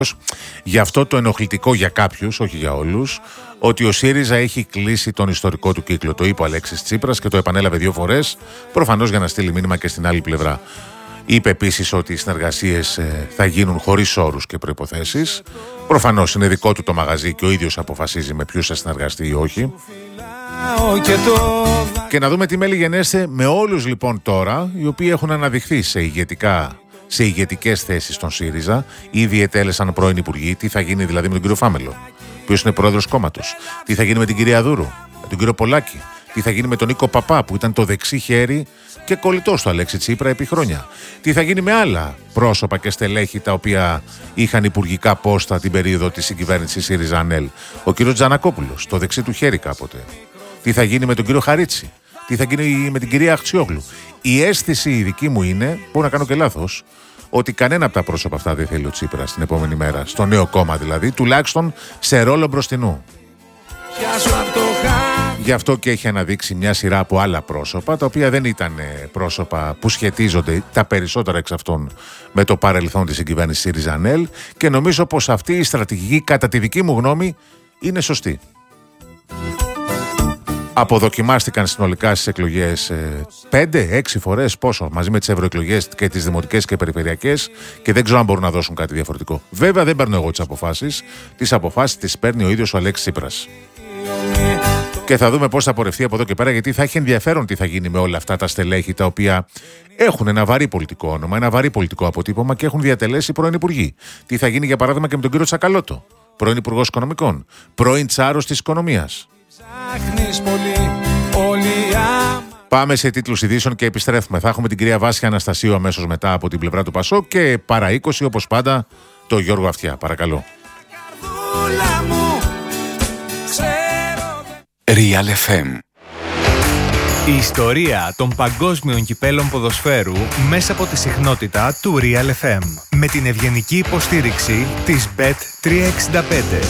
Γι' αυτό το ενοχλητικό για κάποιους, όχι για όλους, ότι ο ΣΥΡΙΖΑ έχει κλείσει τον ιστορικό του κύκλο. Το είπε ο Αλέξης Τσίπρας και το επανέλαβε 2 φορές, προφανώς για να στείλει μήνυμα και στην άλλη πλευρά. Είπε επίσης ότι οι συνεργασίες θα γίνουν χωρίς όρους και προϋποθέσεις. Προφανώς είναι δικό του το μαγαζί και ο ίδιος αποφασίζει με ποιους θα συνεργαστεί ή όχι. Και να δούμε τι μέλη γενέστε με όλους λοιπόν τώρα, οι οποίοι έχουν αναδειχθεί σε ηγετικές θέσεις στον ΣΥΡΙΖΑ. Ήδη ετέλεσαν πρώην υπουργοί. Τι θα γίνει δηλαδή με τον κύριο Φάμελο, ποιος είναι πρόεδρος κόμματος? Τι θα γίνει με την κυρία Δούρου, με τον κύριο Πολάκη? Τι θα γίνει με τον Νίκο Παπά, που ήταν το δεξί χέρι και κολλητός του Αλέξη Τσίπρα επί χρόνια? Τι θα γίνει με άλλα πρόσωπα και στελέχη τα οποία είχαν υπουργικά πόστα την περίοδο της συγκυβέρνησης ΣΥΡΙΖΑ-ΑΝΕΛ? Ο κύριος Τζανακόπουλος, το δεξί του χέρι κάποτε. Τι θα γίνει με τον κύριο Χαρίτσι? Τι θα γίνει με την κυρία Αχτσιόγλου? Η αίσθηση η δική μου είναι, μπορώ να κάνω και λάθος, ότι κανένα από τα πρόσωπα αυτά δεν θέλει ο Τσίπρας στην επόμενη μέρα, στο νέο κόμμα δηλαδή, τουλάχιστον σε ρόλο μπροστινού. Γι' αυτό και έχει αναδείξει μια σειρά από άλλα πρόσωπα, τα οποία δεν ήταν πρόσωπα που σχετίζονται, τα περισσότερα εξ αυτών, με το παρελθόν της συγκυβέρνησης ΣΥΡΙΖΑ-ΑΝΕΛ, και νομίζω πως αυτή η στρατηγική, κατά τη δική μου γνώμη, είναι σωστή. Αποδοκιμάστηκαν συνολικά στις εκλογές 5-6 φορές, πόσο, μαζί με τις ευρωεκλογές και τις δημοτικές και περιφερειακές, και δεν ξέρω αν μπορούν να δώσουν κάτι διαφορετικό. Βέβαια δεν παίρνω εγώ τις αποφάσεις τις παίρνει ο ίδιος ο Αλέξης Τσίπρας. Και θα δούμε πώς θα πορευτεί από εδώ και πέρα, γιατί θα έχει ενδιαφέρον τι θα γίνει με όλα αυτά τα στελέχη τα οποία έχουν ένα βαρύ πολιτικό όνομα, ένα βαρύ πολιτικό αποτύπωμα και έχουν διατελέσει πρώην υπουργοί. Τι θα γίνει για παράδειγμα και με τον κύριο Τσακαλώτο, πρώην υπουργός οικονομικών, πρώην τσάρος της οικονομίας. Πάμε σε τίτλους ειδήσεων και επιστρέφουμε. Θα έχουμε την κυρία Βάσια Αναστασίου αμέσως μετά από την πλευρά του Πασόκ και παρά 20 όπως πάντα το Γιώργο Αυτιά. Παρακαλώ. Real FM. Η ιστορία των παγκόσμιων κυπέλων ποδοσφαίρου μέσα από τη συχνότητα του Real FM. Με την ευγενική υποστήριξη της Bet365.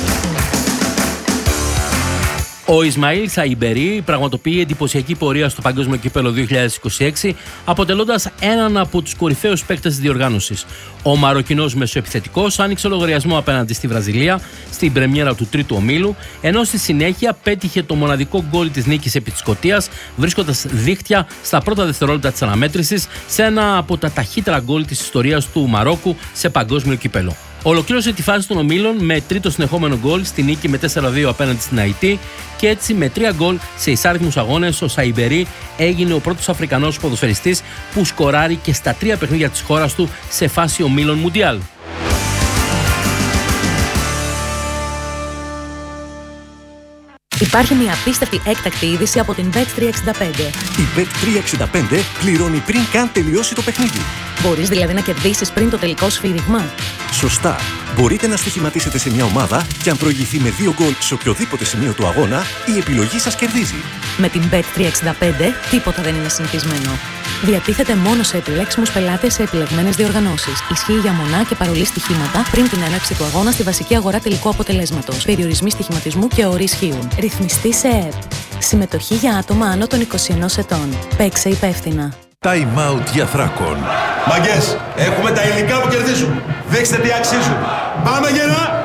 Ο Ισμαήλ Σαϊμπερί πραγματοποιεί εντυπωσιακή πορεία στο Παγκόσμιο Κύπελλο 2026, αποτελώντας έναν από τους κορυφαίους παίκτες της διοργάνωσης. Ο Μαροκινός μεσοεπιθετικός άνοιξε λογαριασμό απέναντι στη Βραζιλία στην πρεμιέρα του τρίτου ομίλου, ενώ στη συνέχεια πέτυχε το μοναδικό γκολ της νίκης επί της Σκωτίας, βρίσκοντας δίχτυα στα πρώτα δευτερόλεπτα της αναμέτρησης σε ένα από τα ταχύτερα γκολ της ιστορίας του Μαρόκου σε Παγκόσμιο Κύπελλο. Ολοκλήρωσε τη φάση των ομίλων με τρίτο συνεχόμενο γκολ στη νίκη με 4-2 απέναντι στην Αϊτή και έτσι με 3 γκολ σε εισάριθμους αγώνες ο Σαϊμπερί έγινε ο πρώτος Αφρικανός ποδοσφαιριστής που σκοράρει και στα 3 παιχνίδια της χώρας του σε φάση ομίλων Μουντιάλ. Υπάρχει μια απίστευτη έκτακτη είδηση από την Bet365. Η Bet365 πληρώνει πριν καν τελειώσει το παιχνίδι. Μπορείς δηλαδή να κερδίσεις πριν το τελικό σφύριγμα. Σωστά. Μπορείτε να στοιχηματίσετε σε μια ομάδα και αν προηγηθεί με 2 γκολ σε οποιοδήποτε σημείο του αγώνα, η επιλογή σας κερδίζει. Με την Bet365 τίποτα δεν είναι συνηθισμένο. Διατίθεται μόνο σε επιλέξιμους πελάτες σε επιλεγμένες διοργανώσεις. Ισχύει για μονά και παρολί στοιχήματα πριν την έναρξη του αγώνα στη βασική αγορά τελικού αποτελέσματος. Περιορισμοί στοιχηματισμού και όροι ισχύουν. Ρυθμιστή σε ΕΕΠ. Συμμετοχή για άτομα άνω των 21 ετών. Παίξε υπεύθυνα. Time out για Θράκον. Μαγκές, έχουμε τα υλικά που κερδίζουν. Δείξτε τι αξίζουν. Πάμε γερά!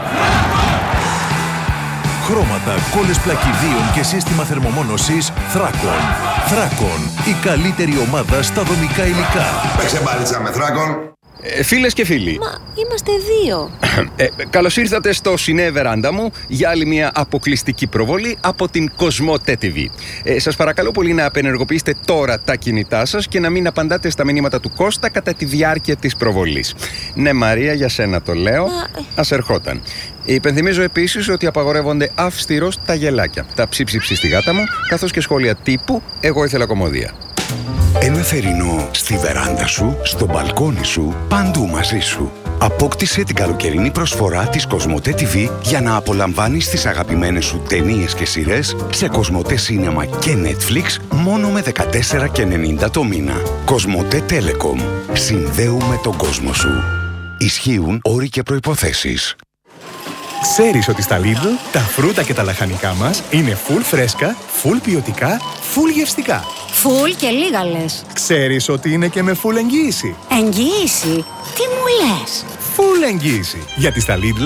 Χρώματα, κόλλες πλακιδίων και σύστημα θερμομόνωσης Θράκον. Θράκον, η καλύτερη ομάδα στα δομικά υλικά. Παίξε μπάλιτσα με Θράκον. Φίλες και φίλοι. Μα είμαστε 2. Καλώς ήρθατε στο Σινέ Βεράντα μου για άλλη μια αποκλειστική προβολή από την Κοσμοτέ TV. Σας παρακαλώ πολύ να απενεργοποιήσετε τώρα τα κινητά σας και να μην απαντάτε στα μηνύματα του Κώστα κατά τη διάρκεια της προβολής. Ναι, Μαρία, για σένα το λέω. Ας ερχόταν. Υπενθυμίζω επίσης ότι απαγορεύονται αυστηρώς τα γελάκια, τα ψίψιψη στη γάτα μου, καθώς και σχόλια τύπου «Εγώ ήθελα κομμωδία». Ένα θερινό στη βεράντα σου, στο μπαλκόνι σου, παντού μαζί σου. Απόκτησε την καλοκαιρινή προσφορά της Κοσμοτέ TV για να απολαμβάνεις τις αγαπημένες σου ταινίες και σειρές σε Κοσμοτέ Σίνεμα και Netflix μόνο με 14,90 το μήνα. Κοσμοτέ Telecom. Συνδέουμε τον κόσμο σου. Ισχύουν όροι και προϋποθέσεις. Ξέρεις ότι στα Lidl τα φρούτα και τα λαχανικά μας είναι full φρέσκα, full ποιοτικά, full γευστικά. Φουλ και λίγα λες. Ξέρεις ότι είναι και με full εγγύηση. Εγγύηση? Τι μου λες? Full εγγύηση. Γιατί στα Lidl